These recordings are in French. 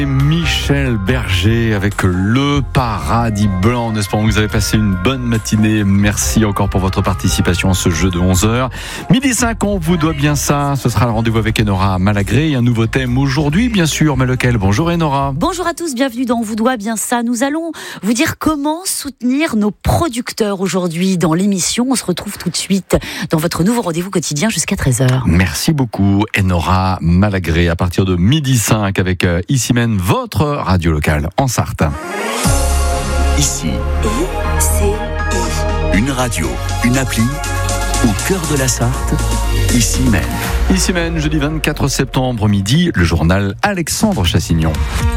Michel Berger avec le Paradis Blanc. En espérant que vous avez passé une bonne matinée. Merci encore pour votre participation à ce jeu de 11h. 12h05, on vous doit bien ça. Ce sera le rendez-vous avec Enora Malagré et un nouveau thème aujourd'hui, bien sûr. Mais lequel ? Bonjour Enora. Bonjour à tous, bienvenue dans On vous doit bien ça. Nous allons vous dire comment soutenir nos producteurs aujourd'hui dans l'émission. On se retrouve tout de suite dans votre nouveau rendez-vous quotidien jusqu'à 13h. Merci beaucoup Enora Malagré. À partir de 12h05 avec ici même votre radio locale en Sarthe. Ici, une radio, une appli, au cœur de la Sarthe, ici même. Ici même, jeudi 24 septembre midi, le journal Alexandre Chassignon.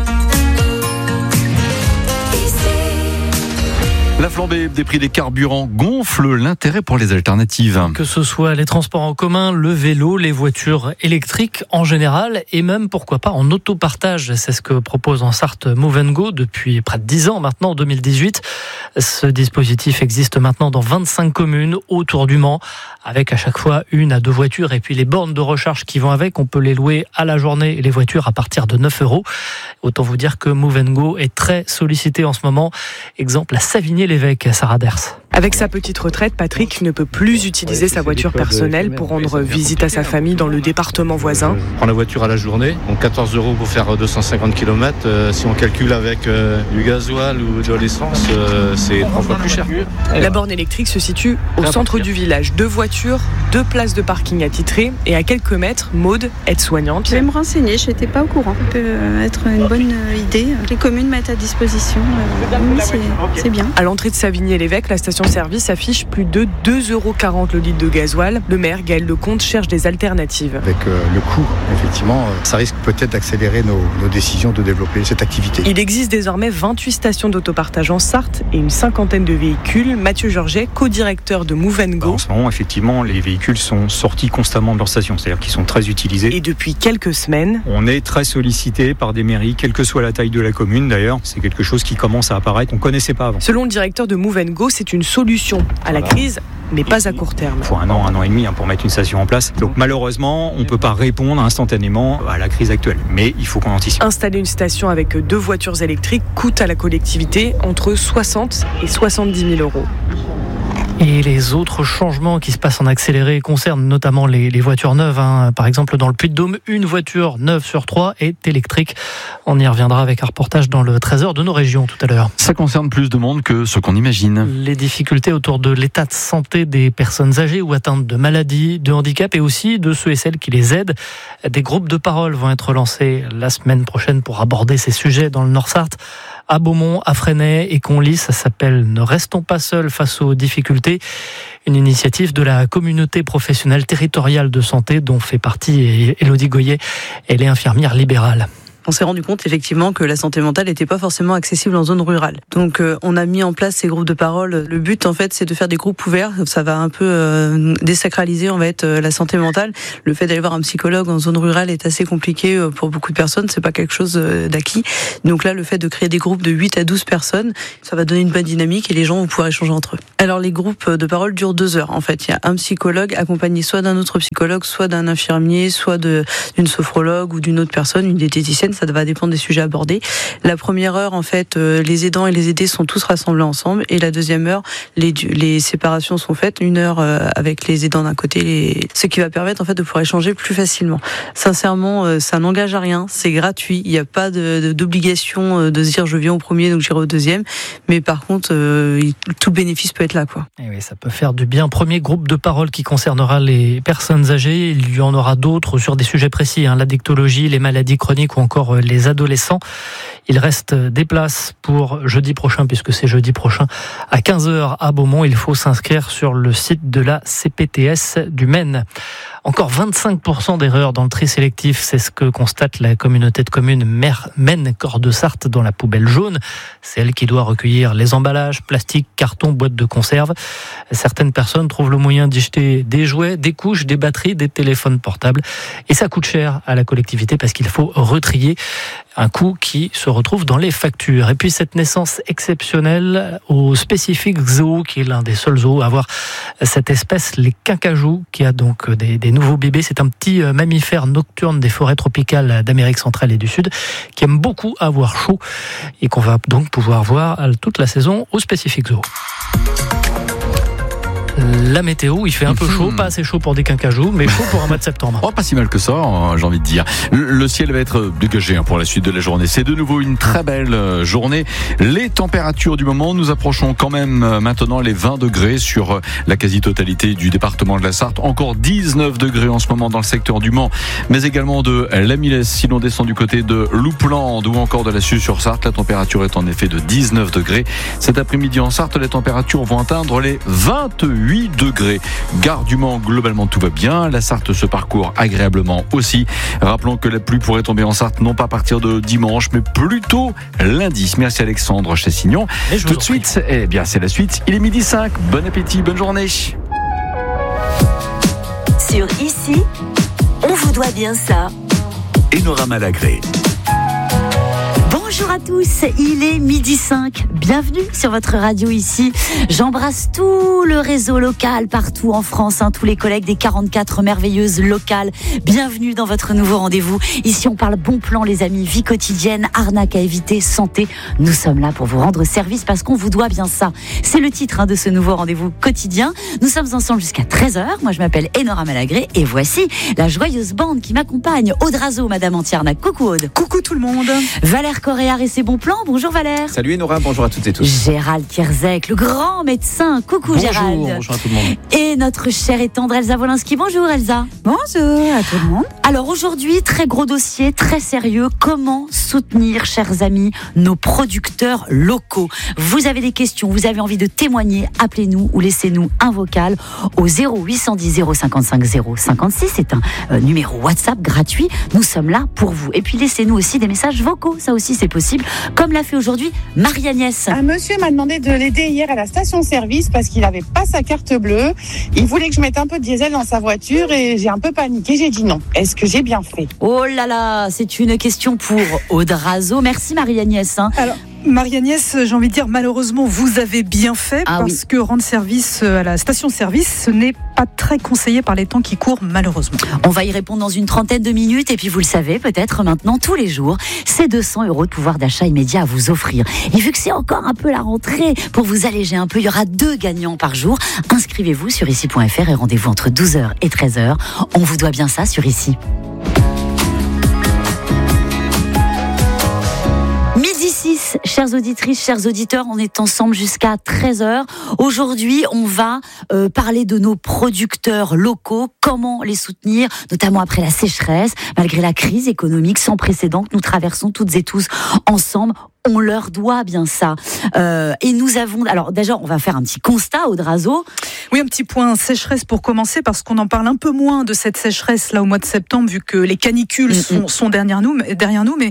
La flambée des prix des carburants gonfle l'intérêt pour les alternatives. Que ce soit les transports en commun, le vélo, les voitures électriques en général et même, pourquoi pas, en autopartage. C'est ce que propose en Sarthe Move & Go depuis près de 10 ans maintenant, en 2018. Ce dispositif existe maintenant dans 25 communes autour du Mans, avec à chaque fois 1 à 2 voitures et puis les bornes de recharge qui vont avec. On peut les louer à la journée et les voitures à partir de 9 €. Autant vous dire que Move & Go est très sollicité en ce moment. Exemple à Savigny-l'Évêque, Sarah Ders. Avec sa petite retraite, Patrick ne peut plus utiliser sa voiture personnelle pour rendre visite à sa famille dans le département voisin. Je prends la voiture à la journée, donc 14 € pour faire 250 km. Si on calcule avec du gasoil ou de l'essence, c'est 3 fois plus cher. La borne électrique se situe au centre du village. 2 voitures, 2 places de parking attitrées et à quelques mètres, Maude, aide-soignante. Je vais me renseigner, je n'étais pas au courant. Ça peut être une bonne idée. Les communes mettent à disposition. Oui, c'est bien. À l'entrée de Savigny-l'Évêque, la station-service affiche plus de 2,40 € le litre de gasoil. Le maire, Gaël Lecomte, cherche des alternatives. Avec le coût, effectivement, ça risque peut-être d'accélérer nos décisions de développer cette activité. Il existe désormais 28 stations d'autopartage en Sarthe et une cinquantaine de véhicules. Mathieu Georget, co-directeur de Move & Go. En ce moment, effectivement, les véhicules sont sortis constamment de leur station, c'est-à-dire qu'ils sont très utilisés. Et depuis quelques semaines, on est très sollicité par des mairies, quelle que soit la taille de la commune d'ailleurs. C'est quelque chose qui commence à apparaître, qu'on ne connaissait pas avant. Selon le directeur de Move & Go, c'est une solution à la crise, mais pas à court terme. Il faut 1 an et demi pour mettre une station en place. Donc malheureusement, on ne peut pas répondre instantanément à la crise actuelle. Mais il faut qu'on anticipe. Installer une station avec 2 voitures électriques coûte à la collectivité entre 60 et 70 000 €. Et les autres changements qui se passent en accéléré concernent notamment les voitures neuves. Par exemple, dans le Puy-de-Dôme, 1 voiture neuve sur 3 est électrique. On y reviendra avec un reportage dans le Trésor de nos régions tout à l'heure. Ça concerne plus de monde que ce qu'on imagine. Les difficultés autour de l'état de santé des personnes âgées ou atteintes de maladies, de handicap et aussi de ceux et celles qui les aident. Des groupes de parole vont être lancés la semaine prochaine pour aborder ces sujets dans le Nord-Sarthe. À Beaumont, à Fresnay et Conlis, ça s'appelle « Ne restons pas seuls face aux difficultés ». Une initiative de la communauté professionnelle territoriale de santé dont fait partie Élodie Goyer. Elle est infirmière libérale. On s'est rendu compte effectivement que la santé mentale n'était pas forcément accessible en zone rurale. Donc on a mis en place ces groupes de parole. Le but en fait c'est de faire des groupes ouverts. Ça va un peu désacraliser en fait la santé mentale. Le fait d'aller voir un psychologue en zone rurale est assez compliqué pour beaucoup de personnes. C'est pas quelque chose d'acquis. Donc là le fait de créer des groupes de 8 à 12 personnes, ça va donner une bonne dynamique et les gens vont pouvoir échanger entre eux. Alors les groupes de parole durent 2 heures en fait. Il y a un psychologue accompagné soit d'un autre psychologue, soit d'un infirmier, soit d'une sophrologue ou d'une autre personne, une diététicienne. Ça va dépendre des sujets abordés. La première heure, en fait, les aidants et les aidés sont tous rassemblés ensemble. Et la deuxième heure, les séparations sont faites. 1 heure avec les aidants d'un côté, ce qui va permettre en fait de pouvoir échanger plus facilement. Sincèrement, ça n'engage à rien. C'est gratuit. Il n'y a pas d'obligation de se dire je viens au premier donc j'irai au deuxième. Mais par contre, tout le bénéfice peut être là, quoi. Et oui, ça peut faire du bien. Premier groupe de parole qui concernera les personnes âgées. Il y en aura d'autres sur des sujets précis, la dictologie, les maladies chroniques ou encore les adolescents. Il reste des places pour jeudi prochain, puisque c'est jeudi prochain à 15h à Beaumont. Il faut s'inscrire sur le site de la CPTS du Maine. Encore 25% d'erreurs dans le tri sélectif, c'est ce que constate la communauté de communes Maine-Corps-de-Sarthe dans la poubelle jaune. C'est elle qui doit recueillir les emballages, plastiques, cartons, boîtes de conserve. Certaines personnes trouvent le moyen d'y jeter des jouets, des couches, des batteries, des téléphones portables. Et ça coûte cher à la collectivité parce qu'il faut retrier. Un coût qui se retrouve dans les factures. Et puis cette naissance exceptionnelle au spécifique zoo, qui est l'un des seuls zoos à avoir cette espèce, les quincajous, qui a donc des nouveaux bébés. C'est un petit mammifère nocturne des forêts tropicales d'Amérique centrale et du Sud qui aime beaucoup avoir chaud et qu'on va donc pouvoir voir toute la saison au Pacific Zoo. La météo, il fait un peu chaud, pas assez chaud pour des quincajous, mais chaud pour un mois de septembre. Oh, pas si mal que ça, j'ai envie de dire. Le ciel va être dégagé pour la suite de la journée. C'est de nouveau une très belle journée. Les températures du moment, nous approchons quand même maintenant les 20 degrés sur la quasi-totalité du département de la Sarthe. Encore 19 degrés en ce moment dans le secteur du Mans, mais également de la Milesse. Si l'on descend du côté de Louplande ou encore de la Suze-sur-Sarthe, la température est en effet de 19 degrés. Cet après-midi en Sarthe, les températures vont atteindre les 28 degrés. Gare du Mans, globalement tout va bien. La Sarthe se parcourt agréablement aussi. Rappelons que la pluie pourrait tomber en Sarthe non pas à partir de dimanche, mais plutôt lundi. Merci Alexandre Chassignon. Tout de suite, eh bien c'est la suite. Il est 12h05. Bon appétit, bonne journée. Sur Ici, on vous doit bien ça. Enora Malagré. Bonjour à tous, il est 12h05. Bienvenue sur votre radio ici. J'embrasse tout le réseau local partout en France, tous les collègues des 44 merveilleuses locales. Bienvenue dans votre nouveau rendez-vous. Ici, on parle bon plan, les amis, vie quotidienne, arnaque à éviter, santé. Nous sommes là pour vous rendre service parce qu'on vous doit bien ça. C'est le titre de ce nouveau rendez-vous quotidien. Nous sommes ensemble jusqu'à 13h. Moi, je m'appelle Enora Malagré et voici la joyeuse bande qui m'accompagne. Aude Razo, Madame Antiarnac. Coucou Aude. Coucou tout le monde. Valère Correa et ses bons plans. Bonjour Valère. Salut Enora, bonjour à toutes et tous. Gérald Kierzek, le grand médecin. Coucou bonjour, Gérald. Bonjour à tout le monde. Et notre chère et tendre Elsa Wolinski. Bonjour Elsa. Bonjour à tout le monde. Alors aujourd'hui, très gros dossier, très sérieux. Comment soutenir, chers amis, nos producteurs locaux? Vous avez des questions, vous avez envie de témoigner, appelez-nous ou laissez-nous un vocal au 0810 055 056. C'est un numéro WhatsApp gratuit. Nous sommes là pour vous. Et puis laissez-nous aussi des messages vocaux. Ça aussi, c'est possible. Comme l'a fait aujourd'hui Marie-Agnès. Un monsieur m'a demandé de l'aider hier à la station-service parce qu'il n'avait pas sa carte bleue. Il voulait que je mette un peu de diesel dans sa voiture et j'ai un peu paniqué. J'ai dit non. Est-ce que j'ai bien fait? Oh là là, c'est une question pour Aude Razo. Merci Marie-Agnès. Alors, Marie-Agnès, j'ai envie de dire, malheureusement, vous avez bien fait parce que rendre service à la station-service, ce n'est pas très conseillé par les temps qui courent, malheureusement. On va y répondre dans une trentaine de minutes et puis vous le savez, peut-être maintenant, tous les jours, c'est 200 € de pouvoir d'achat immédiat à vous offrir. Et vu que c'est encore un peu la rentrée, pour vous alléger un peu, il y aura 2 gagnants par jour. Inscrivez-vous sur ici.fr et rendez-vous entre 12h et 13h. On vous doit bien ça sur Ici. Midi 6, chères auditrices, chers auditeurs, on est ensemble jusqu'à 13h. Aujourd'hui, on va parler de nos producteurs locaux, comment les soutenir, notamment après la sécheresse, malgré la crise économique sans précédent que nous traversons toutes et tous ensemble. On leur doit bien ça. Et nous avons... Alors déjà, on va faire un petit constat, Aude Razo. Oui, un petit point sécheresse pour commencer, parce qu'on en parle un peu moins de cette sécheresse là au mois de septembre, vu que les canicules sont derrière nous. Mais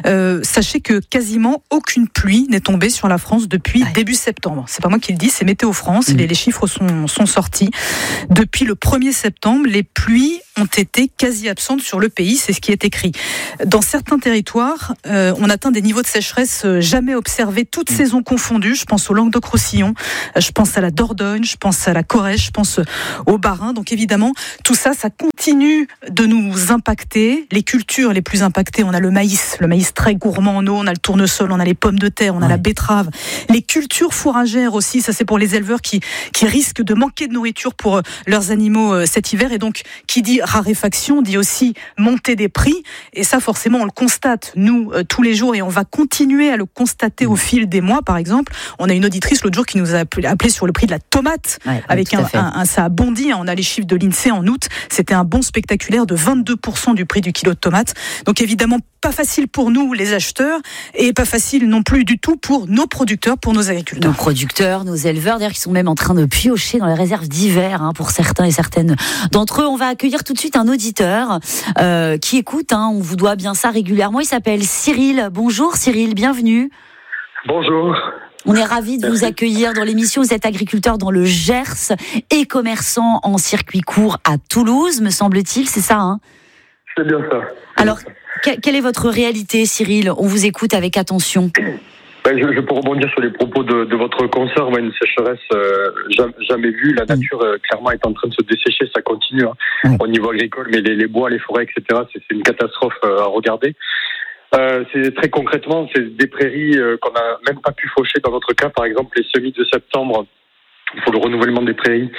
sachez que quasiment aucune pluie n'est tombée sur la France depuis début septembre. C'est pas moi qui le dis, c'est Météo France. Les chiffres sont sortis. Depuis le 1er septembre, les pluies ont été quasi absentes sur le pays. C'est ce qui est écrit. Dans certains territoires, on atteint des niveaux de sécheresse jamais observés, toutes saisons confondues. Je pense au Languedoc-Roussillon, je pense à la Dordogne, je pense à la Corrèze, je pense au Bas-Rhin. Donc évidemment, tout ça, ça continue de nous impacter. Les cultures les plus impactées, on a le maïs très gourmand en eau, on a le tournesol, on a les pommes de terre, on a la betterave. Les cultures fourragères aussi, ça c'est pour les éleveurs qui risquent de manquer de nourriture pour leurs animaux cet hiver. Et donc, qui dit raréfaction, dit aussi montée des prix. Et ça, forcément, on le constate, nous, tous les jours, et on va continuer à le constater au fil des mois. Par exemple, on a une auditrice l'autre jour qui nous a appelé sur le prix de la tomate, avec ça a bondi. On a les chiffres de l'INSEE en août. C'était un bond spectaculaire de 22% du prix du kilo de tomate. Donc évidemment, pas facile pour nous, les acheteurs, et pas facile non plus du tout pour nos producteurs, pour nos agriculteurs. Nos producteurs, nos éleveurs, d'ailleurs, qui sont même en train de piocher dans les réserves d'hiver, pour certains et certaines d'entre eux. On va accueillir tout de suite un auditeur qui écoute, on vous doit bien ça régulièrement. Il s'appelle Cyril. Bonjour Cyril, bienvenue. Bonjour. On est ravis de vous accueillir dans l'émission. Vous êtes agriculteur dans le Gers et commerçant en circuit court à Toulouse, me semble-t-il, c'est ça C'est bien ça. Alors, quelle est votre réalité, Cyril? On vous écoute avec attention. Je peux rebondir sur les propos de votre consoeur. Une sécheresse jamais vue. La nature, clairement, est en train de se dessécher. Ça continue au niveau agricole, mais les bois, les forêts, etc., c'est une catastrophe à regarder. C'est très concrètement, c'est des prairies qu'on n'a même pas pu faucher. Dans notre cas, par exemple, les semis de septembre, pour le renouvellement des prairies,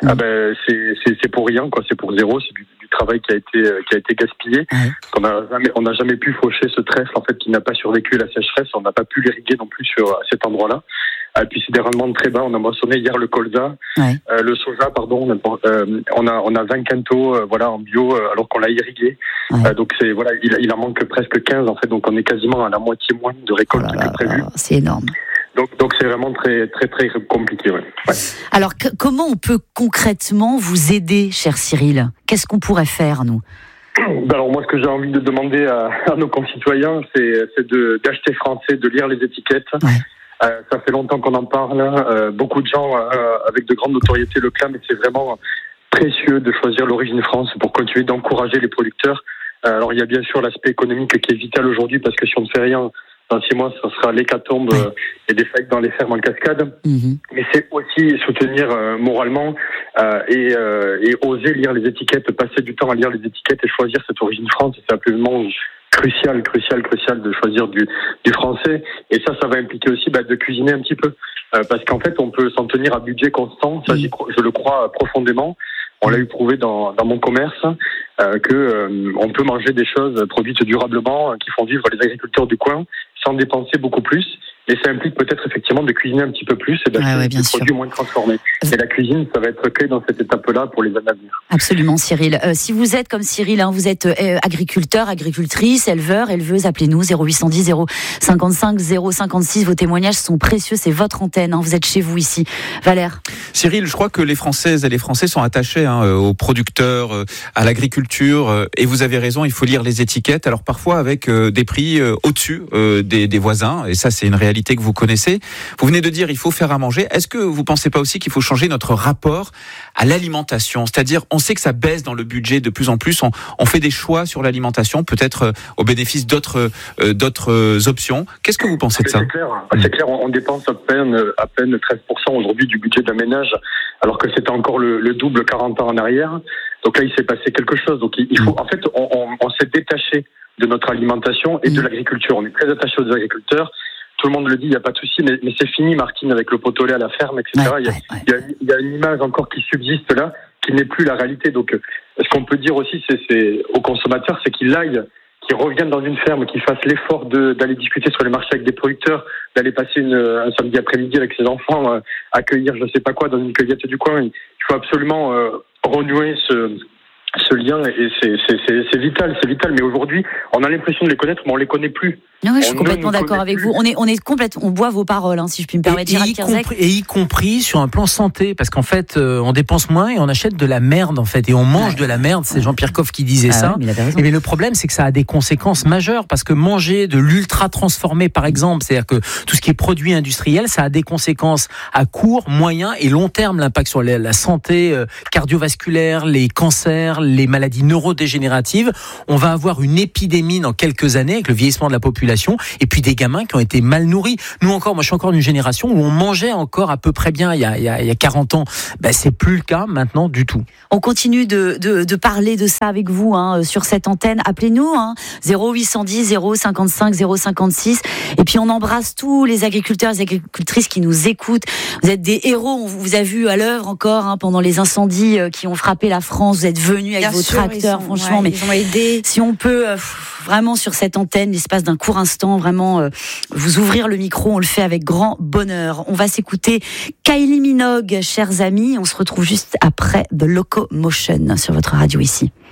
c'est pour rien, quoi. C'est pour zéro. C'est du travail qui a été gaspillé. On n'a jamais pu faucher ce trèfle, en fait, qui n'a pas survécu à la sécheresse. On n'a pas pu l'irriguer non plus à cet endroit-là. Puis c'est des rendements très bas. On a moissonné hier le colza, le soja, pardon. On a 20 quintaux, en bio, alors qu'on l'a irrigué. Donc il en manque presque 15, en fait. Donc on est quasiment à la moitié moins de récolte que prévu. C'est énorme. Donc c'est vraiment très très très compliqué. Ouais. Alors comment on peut concrètement vous aider, cher Cyril ? Qu'est-ce qu'on pourrait faire, nous ? Alors moi, ce que j'ai envie de demander à nos concitoyens, c'est d'acheter français, de lire les étiquettes. Ça fait longtemps qu'on en parle. Beaucoup de gens avec de grandes notoriétés le clament, et c'est vraiment précieux de choisir l'origine France pour continuer d'encourager les producteurs. Alors il y a bien sûr l'aspect économique qui est vital aujourd'hui, parce que si on ne fait rien, dans 6 mois, ça sera l'hécatombe et des faillites dans les fermes en cascade. Mais c'est aussi soutenir moralement et oser lire les étiquettes, passer du temps à lire les étiquettes et choisir cette origine France. C'est absolument crucial de choisir du français. Et ça va impliquer aussi de cuisiner un petit peu. Parce qu'en fait, on peut s'en tenir à budget constant. Ça, je le crois profondément. On l'a eu prouvé dans mon commerce que on peut manger des choses produites durablement qui font vivre les agriculteurs du coin sans dépenser beaucoup plus. Et ça implique peut-être effectivement de cuisiner un petit peu plus et d'acheter des produits moins transformés. Et la cuisine, ça va être clé dans cette étape-là pour les années à venir. Absolument, Cyril. Si vous êtes comme Cyril, vous êtes agriculteur, agricultrice, éleveur, éleveuse, appelez-nous 0810 055 056. Vos témoignages sont précieux, c'est votre antenne. Vous êtes chez vous ici. Valère. Cyril, je crois que les Françaises et les Français sont attachés aux producteurs, à l'agriculture. Et vous avez raison, il faut lire les étiquettes. Alors parfois avec des prix au-dessus des voisins. Et ça, c'est une réalité que vous connaissez. Vous venez de dire il faut faire à manger. Est-ce que vous pensez pas aussi qu'il faut changer notre rapport à l'alimentation ? C'est-à-dire, on sait que ça baisse dans le budget de plus en plus. On fait des choix sur l'alimentation, peut-être au bénéfice d'autres options. Qu'est-ce que vous pensez de ça ? C'est clair. On dépense à peine 13% aujourd'hui du budget d'un ménage, alors que c'était encore le double 40 ans en arrière. Donc là, il s'est passé quelque chose. Donc il faut, en fait, on s'est détaché de notre alimentation et de l'agriculture. On est très attaché aux agriculteurs. Tout le monde le dit, il n'y a pas de souci, mais c'est fini, Martine, avec le pot au lait à la ferme, etc. Il y a une image encore qui subsiste là, qui n'est plus la réalité. Donc, ce qu'on peut dire aussi, c'est aux consommateurs, c'est qu'ils reviennent dans une ferme, qu'ils fassent l'effort d'aller discuter sur les marchés avec des producteurs, d'aller passer un samedi après-midi avec ses enfants, accueillir je ne sais pas quoi dans une cueillette du coin. Il faut absolument renouer ce lien, et c'est vital. Mais aujourd'hui, on a l'impression de les connaître, mais on les connaît plus. Oui, je suis complètement d'accord avec vous. On boit vos paroles, si je puis me permettre. Y compris sur un plan santé, parce qu'en fait, on dépense moins et on achète de la merde, en fait, et on mange de la merde. C'est Jean-Pierre Coff qui disait ça. Mais le problème, c'est que ça a des conséquences majeures, parce que manger de l'ultra transformé, par exemple, c'est-à-dire que tout ce qui est produit industriel, ça a des conséquences à court, moyen et long terme. L'impact sur la santé cardiovasculaire, les cancers, les maladies neurodégénératives. On va avoir une épidémie dans quelques années avec le vieillissement de la population, et puis des gamins qui ont été mal nourris. Moi je suis encore d'une génération où on mangeait encore à peu près bien il y a 40 ans. C'est plus le cas maintenant du tout. On continue de parler de ça avec vous sur cette antenne. Appelez-nous 0810 055 056. Et puis on embrasse tous les agriculteurs et les agricultrices qui nous écoutent. Vous êtes des héros. On vous a vu à l'œuvre encore pendant les incendies qui ont frappé la France. Vous êtes venus avec vos tracteurs, franchement. Mais ils ont aidé. Si on peut vraiment sur cette antenne, l'espace d'un court instant, vraiment vous ouvrir le micro, on le fait avec grand bonheur. On va s'écouter Kylie Minogue, chers amis. On se retrouve juste après The Locomotion sur votre radio ici.